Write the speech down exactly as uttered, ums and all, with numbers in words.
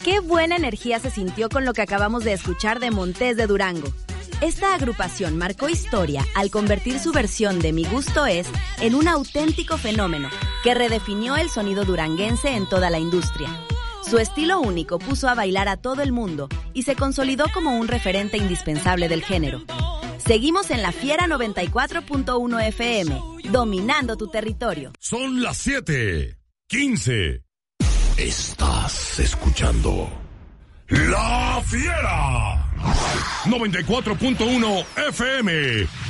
Qué buena energía se sintió con lo que acabamos de escuchar de Montés de Durango. Esta agrupación marcó historia al convertir su versión de Mi Gusto Es en un auténtico fenómeno que redefinió el sonido duranguense en toda la industria. Su estilo único puso a bailar a todo el mundo y se consolidó como un referente indispensable del género. Seguimos en La Fiera noventa y cuatro punto uno F M, dominando tu territorio. Son las siete quince. Estás escuchando La Fiera noventa y cuatro punto uno F M,